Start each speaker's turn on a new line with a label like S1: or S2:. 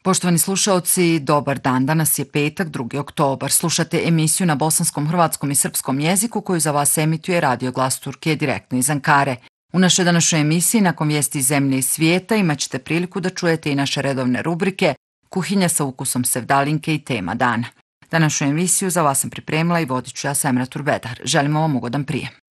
S1: Poštovani slušaoci, dobar dan. Danas je petak, 2. oktobar. Slušate emisiju na bosanskom, hrvatskom i srpskom jeziku koju za vas emituje Radio Glas Turkije direktno iz Ankare. U našoj današnjoj emisiji, nakon vijesti iz zemlje i svijeta, imat ćete priliku da čujete i naše redovne rubrike Kuhinja sa ukusom sevdalinke i tema dana. Današnju emisiju za vas sam pripremila i vodit ću ja, Semra Turbedar. Želimo vam ugodan prijem.